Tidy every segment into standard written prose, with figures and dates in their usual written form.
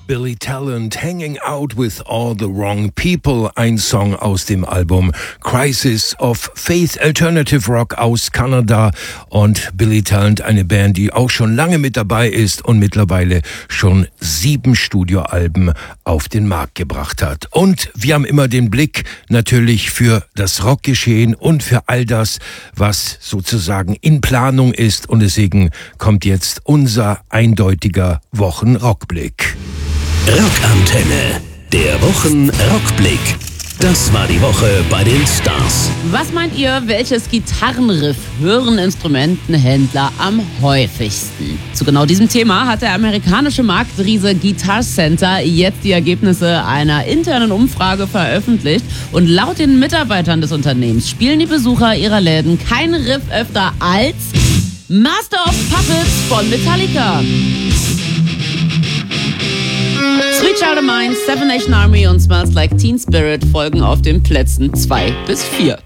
Billy Talent, Hanging Out with All the Wrong People, ein Song aus dem Album Crisis of Faith, Alternative Rock aus Kanada. Und Billy Talent, eine Band, die auch schon lange mit dabei ist und mittlerweile schon 7 Studioalben auf den Markt gebracht hat. Und wir haben immer den Blick natürlich für das Rockgeschehen und für all das, was sozusagen in Planung ist. Und deswegen kommt jetzt unser eindeutiger Wochenrockblick. Rockantenne, der Wochenrockblick. Das war die Woche bei den Stars. Was meint ihr, welches Gitarrenriff hören Instrumentenhändler am häufigsten? Zu genau diesem Thema hat der amerikanische Marktriese Guitar Center jetzt die Ergebnisse einer internen Umfrage veröffentlicht. Und laut den Mitarbeitern des Unternehmens spielen die Besucher ihrer Läden kein Riff öfter als Master of Puppets von Metallica. Sweet Child of Mine, Seven Nation Army und Smells Like Teen Spirit folgen auf den Plätzen 2 bis 4.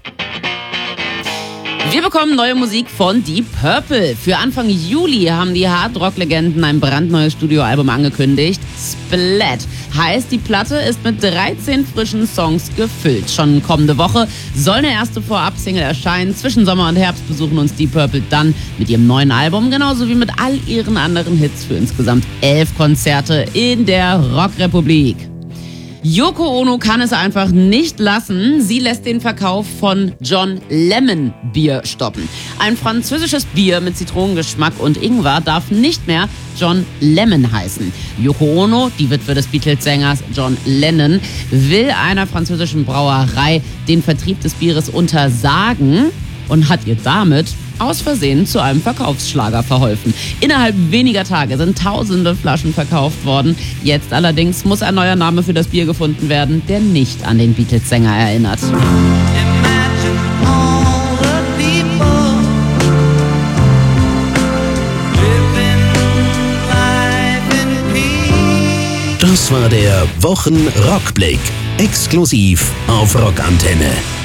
Wir bekommen neue Musik von Deep Purple. Für Anfang Juli haben die Hardrock-Legenden ein brandneues Studioalbum angekündigt. Splat heißt, die Platte ist mit 13 frischen Songs gefüllt. Schon kommende Woche soll eine erste Vorab-Single erscheinen. Zwischen Sommer und Herbst besuchen uns Deep Purple dann mit ihrem neuen Album, genauso wie mit all ihren anderen Hits für insgesamt 11 Konzerte in der Rockrepublik. Yoko Ono kann es einfach nicht lassen. Sie lässt den Verkauf von John Lemon Bier stoppen. Ein französisches Bier mit Zitronengeschmack und Ingwer darf nicht mehr John Lemon heißen. Yoko Ono, die Witwe des Beatles-Sängers John Lennon, will einer französischen Brauerei den Vertrieb des Bieres untersagen und hat ihr damit aus Versehen zu einem Verkaufsschlager verholfen. Innerhalb weniger Tage sind tausende Flaschen verkauft worden. Jetzt allerdings muss ein neuer Name für das Bier gefunden werden, der nicht an den Beatles-Sänger erinnert. Das war der Wochenrockblick, exklusiv auf Rockantenne.